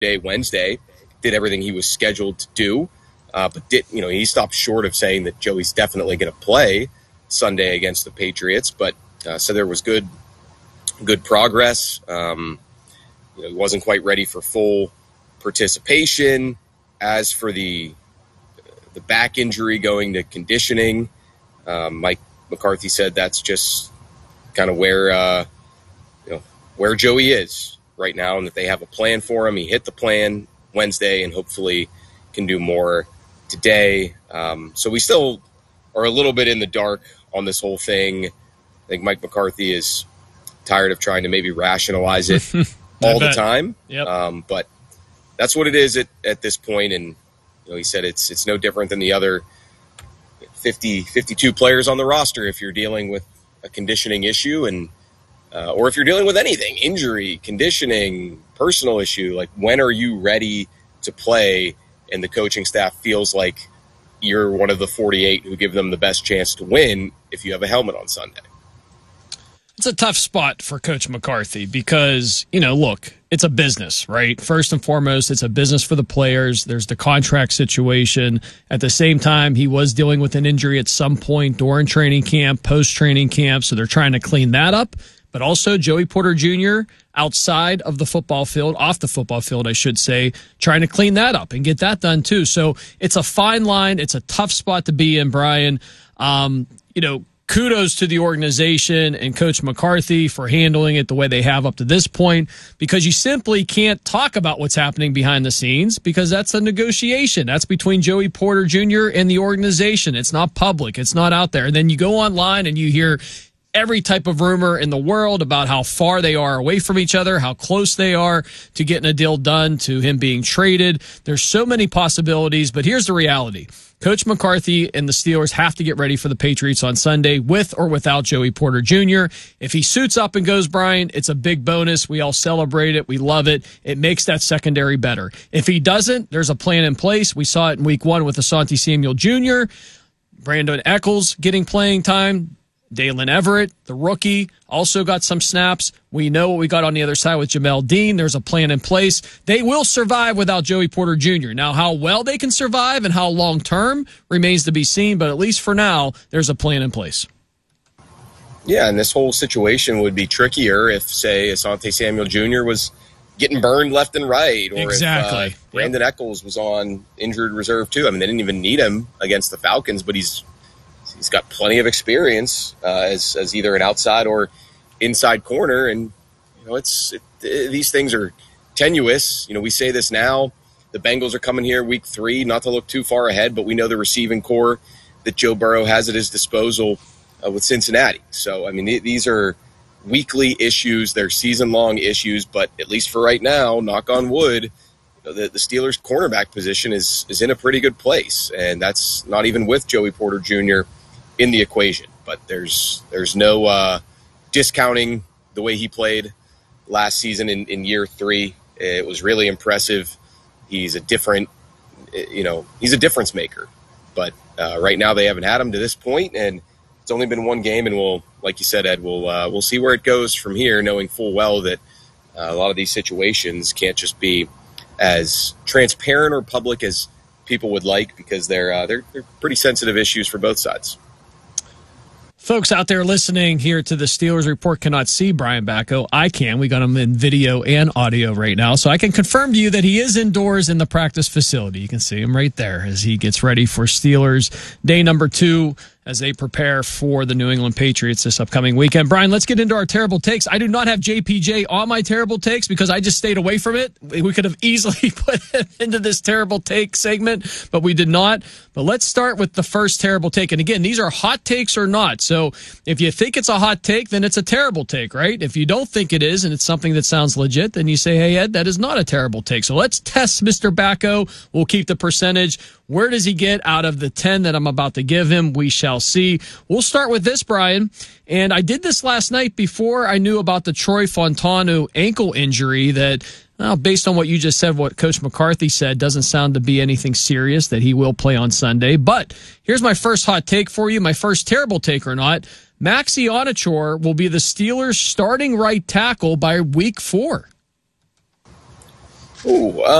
Wednesday, did everything he was scheduled to do, but he stopped short of saying that Joey's definitely going to play Sunday against the Patriots. But so there was good progress. He wasn't quite ready for full participation. As for the back injury going to conditioning, Mike McCarthy said that's just kind of where Joey is right now, and that they have a plan for him. He hit the plan Wednesday and hopefully can do more today. So we still are a little bit in the dark on this whole thing. I think Mike McCarthy is tired of trying to maybe rationalize it all the time. Yep. But that's what it is at this point. And he said it's no different than the other 52 players on the roster if you're dealing with a conditioning issue, and or if you're dealing with anything, injury, conditioning, personal issue. Like, when are you ready to play? And the coaching staff feels like you're one of the 48 who give them the best chance to win if you have a helmet on Sunday. It's a tough spot for Coach McCarthy because, look, it's a business, right? First and foremost, it's a business for the players. There's the contract situation. At the same time, he was dealing with an injury at some point during training camp, post-training camp, so they're trying to clean that up. But also Joey Porter Jr. outside of the football field, off the football field, I should say, trying to clean that up and get that done too. So it's a fine line. It's a tough spot to be in, Brian. Kudos to the organization and Coach McCarthy for handling it the way they have up to this point, because you simply can't talk about what's happening behind the scenes because that's a negotiation. That's between Joey Porter Jr. and the organization. It's not public. It's not out there. And then you go online and you hear every type of rumor in the world about how far they are away from each other, how close they are to getting a deal done, to him being traded. There's so many possibilities, but here's the reality. Coach McCarthy and the Steelers have to get ready for the Patriots on Sunday with or without Joey Porter Jr. If he suits up and goes, Brian, it's a big bonus. We all celebrate it. We love it. It makes that secondary better. If he doesn't, there's a plan in place. We saw it in week 1 with Asante Samuel Jr., Brandon Echols getting playing time. Dalen Everett, the rookie, also got some snaps. We know what we got on the other side with Jamel Dean. There's a plan in place. They will survive without Joey Porter Jr. Now, how well they can survive and how long-term remains to be seen, but at least for now, there's a plan in place. Yeah, and this whole situation would be trickier if, say, Asante Samuel Jr. was getting burned left and right, or exactly. If Brandon Echols was on injured reserve too. I mean, they didn't even need him against the Falcons, but he's got plenty of experience as either an outside or inside corner, and these things are tenuous. We say this now. The Bengals are coming here week 3, not to look too far ahead, but we know the receiving core that Joe Burrow has at his disposal with Cincinnati. So, I mean, these are weekly issues. They're season-long issues, but at least for right now, knock on wood, the Steelers' cornerback position is in a pretty good place, and that's not even with Joey Porter Jr. in the equation. But there's no discounting the way he played last season in year 3. It was really impressive. He's a difference maker. But right now they haven't had him to this point, and it's only been one game, and we'll, like you said, Ed, we'll see where it goes from here, knowing full well that a lot of these situations can't just be as transparent or public as people would like, because they're pretty sensitive issues for both sides. Folks out there listening here to the Steelers Report cannot see Brian Bacco. I can. We got him in video and audio right now. So I can confirm to you that he is indoors in the practice facility. You can see him right there as he gets ready for Steelers day number 2 as they prepare for the New England Patriots this upcoming weekend. Brian, let's get into our terrible takes. I do not have JPJ on my terrible takes because I just stayed away from it. We could have easily put him into this terrible take segment, but we did not. But let's start with the first terrible take. And again, these are hot takes or not. So if you think it's a hot take, then it's a terrible take, right? If you don't think it is and it's something that sounds legit, then you say, hey, Ed, that is not a terrible take. So let's test Mr. Bacco. We'll keep the percentage. Where does he get out of the 10 that I'm about to give him? We shall see. We'll start with this, Brian. And I did this last night before I knew about the Troy Fontanu ankle injury that, well, based on what you just said, what Coach McCarthy said, doesn't sound to be anything serious, that he will play on Sunday. But here's my first hot take for you, my first terrible take or not. Maxi Onachor will be the Steelers' starting right tackle by week 4. Ooh,